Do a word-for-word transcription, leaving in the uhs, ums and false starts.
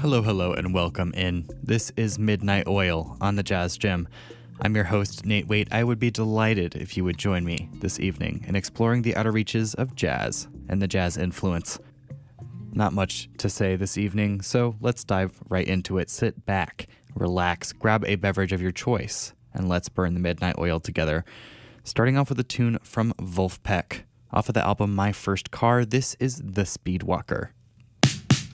Hello, hello, and welcome in. This is Midnight Oil on the Jazz Gym. I'm your host, Nate Waite. I would be delighted if you would join me this evening in exploring the outer reaches of jazz and the jazz influence. Not much to say this evening, so let's dive right into it. Sit back, relax, grab a beverage of your choice, and let's burn the midnight oil together. Starting off with a tune from Vulfpeck. Off of the album My First Car, this is The Speedwalker.